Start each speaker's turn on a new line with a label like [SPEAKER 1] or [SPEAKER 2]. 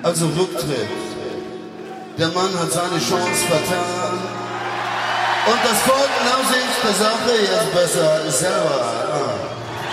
[SPEAKER 1] Also Rücktritt. Der Mann hat seine Chance vertan. Und das Volk nach sich der Sache jetzt besser selber.